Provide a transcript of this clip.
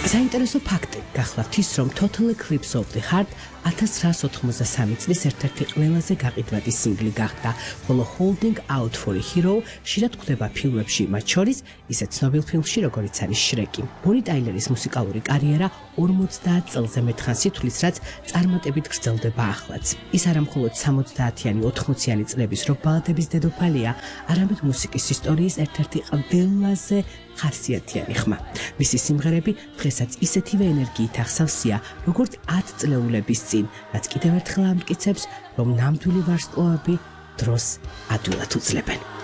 საინტერესო ფაქტი გახლავთ ის, რომ Total Eclipse of the Heart 1983 წლის ერთ-ერთი ყველაზე გაყიდვადი სინგლი გახდა, ხოლო Holding Out for a Hero ხშირად გვხვდება ფილმებში, მათ შორის ისეთ ცნობილ ფილმში, როგორიც არის შრეკი. ბონი ტაილერის მუსიკალური კარიერა 50 წელზე მეტხანს ითვლის, რაც წარმატებით გრძელდება ახლაც. ის არა მხოლოდ 70-იანი, 80-იანი წლების როკ ბალადების დედოფალია, არამედ მუსიკის ისტორიის ერთ-ერთი ყველაზე ხასიათიანი ხმა. მისი სიმღერები დღესაც ისეთივე ენერგიით ახსავსია, როგორც 10 წლეულების წინ, რაც კიდევ ერთხელ ამტკიცებს, რომ ნამდვილი ვარსკვლავები დროს ადვილად უძლებენ.